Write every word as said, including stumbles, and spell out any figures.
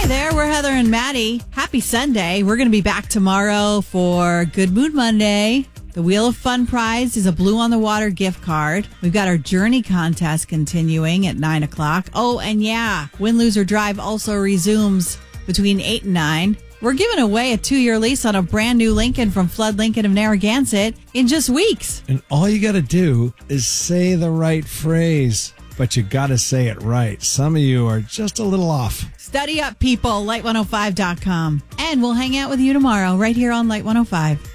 Hi there, we're Heather and Maddie. Happy Sunday. We're going to be back tomorrow for Good Mood Monday. The Wheel of Fun prize is a Blue on the Water gift card. We've got our Journey contest continuing at nine o'clock. Oh, and yeah, Win, Lose, or Drive also resumes between eight and nine. We're giving away a two-year lease on a brand new Lincoln from Flood Lincoln of Narragansett in just weeks. And all you got to do is say the right phrase, but you got to say it right. Some of you are just a little off. Study up, people. light one oh five dot com. And we'll hang out with you tomorrow right here on Light one oh five.